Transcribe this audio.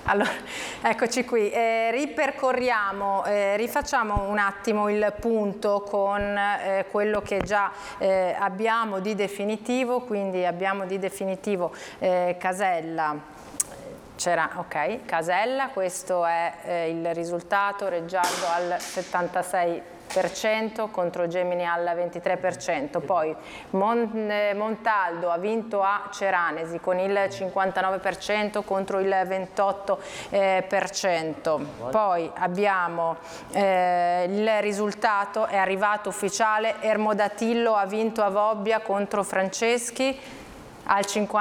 Allora, eccoci qui, ripercorriamo, rifacciamo un attimo il punto con quello che già abbiamo di definitivo, quindi abbiamo di definitivo Casella, c'era, ok, Casella, questo è il risultato, Reggiardo al 76%, contro Gemini al 23%, poi Montaldo ha vinto a Ceranesi con il 59% contro il 28%, poi abbiamo il risultato, è arrivato ufficiale, Ermodatillo ha vinto a Vobbia contro Franceschi al 50%,